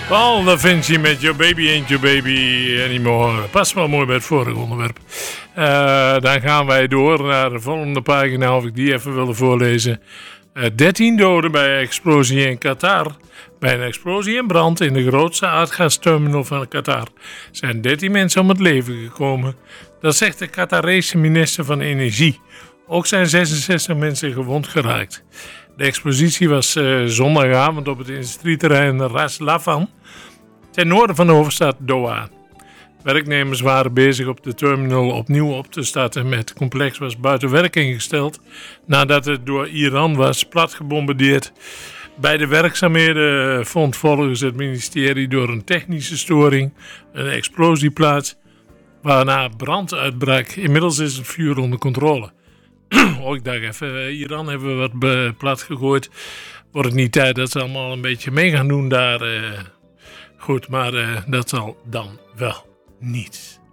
Paul Da Vinci met Your Baby Ain't Your Baby Anymore. Past wel mooi bij het vorige onderwerp. Dan gaan wij door naar de volgende pagina, of ik die even wilde voorlezen. 13 doden bij explosie in Qatar. Bij een explosie en brand in de grootste aardgasterminal van Qatar zijn 13 mensen om het leven gekomen. Dat zegt de Qatarese minister van Energie. Ook zijn 66 mensen gewond geraakt. De explosie was zondagavond op het industrieterrein Ras Laffan, ten noorden van de hoofdstad Doha. Werknemers waren bezig op de terminal opnieuw op te starten. Het complex was buiten werking gesteld nadat het door Iran was platgebombardeerd. Bij de werkzaamheden vond volgens het ministerie door een technische storing een explosie plaats, waarna brand uitbrak. Inmiddels is het vuur onder controle. Ik dacht even, Iran hebben we wat plat gegooid. Wordt het niet tijd dat ze allemaal een beetje mee gaan doen daar? Goed, maar dat zal dan wel niet.